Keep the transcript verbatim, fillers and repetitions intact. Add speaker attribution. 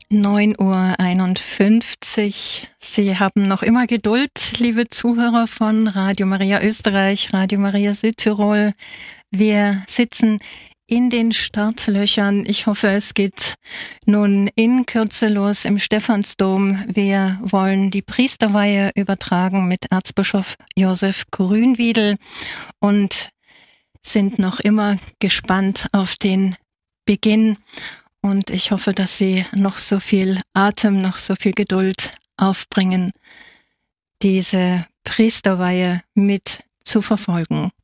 Speaker 1: neun Uhr einundfünfzig. Sie haben noch immer Geduld, liebe Zuhörer von Radio Maria Österreich, Radio Maria Südtirol. Wir sitzen in den Startlöchern. Ich hoffe, es geht nun in Kürze los im Stephansdom. Wir wollen die Priesterweihe übertragen mit Erzbischof Josef Grünwiedel und sind noch immer gespannt auf den Beginn. Und ich hoffe, dass Sie noch so viel Atem, noch so viel Geduld aufbringen, diese Priesterweihe mit zu verfolgen.